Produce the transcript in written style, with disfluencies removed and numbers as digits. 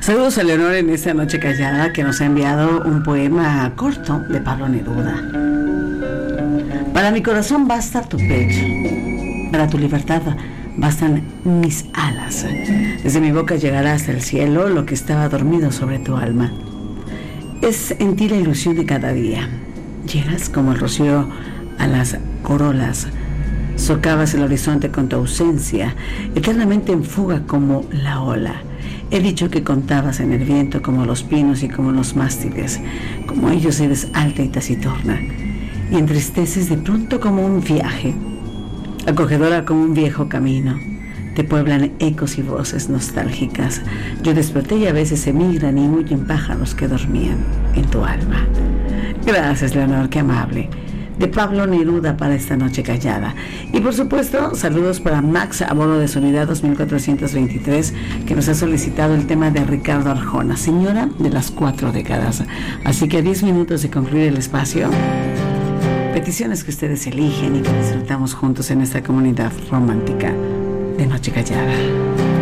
Saludos a Leonor en esta noche callada, que nos ha enviado un poema corto de Pablo Neruda. Para mi corazón basta tu pecho, para tu libertad bastan mis alas. Desde mi boca llegará hasta el cielo lo que estaba dormido sobre tu alma. Es en ti la ilusión de cada día. Llegas como el rocío a las corolas. Socavas el horizonte con tu ausencia, eternamente en fuga como la ola. He dicho que contabas en el viento como los pinos y como los mástiles. Como ellos eres alta y taciturna, y entristeces de pronto como un viaje, acogedora como un viejo camino. Te pueblan ecos y voces nostálgicas. Yo desperté y a veces emigran y huyen pájaros que dormían en tu alma. Gracias, Leonor, qué amable. De Pablo Neruda para esta noche callada. Y por supuesto, saludos para Max a bordo de su unidad 2423, que nos ha solicitado el tema de Ricardo Arjona, Señora de las 4 décadas. Así que a 10 minutos de concluir el espacio, peticiones que ustedes eligen y que disfrutamos juntos en esta comunidad romántica de Noche Callada.